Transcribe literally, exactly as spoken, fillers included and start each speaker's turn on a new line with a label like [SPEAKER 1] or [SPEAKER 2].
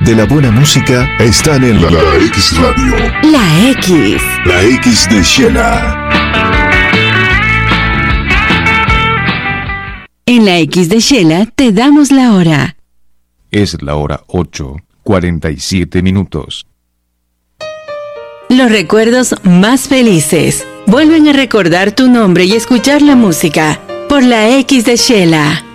[SPEAKER 1] de la buena música están en la, la X Radio.
[SPEAKER 2] La X.
[SPEAKER 1] La X de Shela.
[SPEAKER 2] En la X de Shela te damos la hora.
[SPEAKER 3] Es la hora ocho, cuarenta y siete minutos.
[SPEAKER 2] Los recuerdos más felices vuelven a recordar tu nombre y escuchar la música por la X de Shela.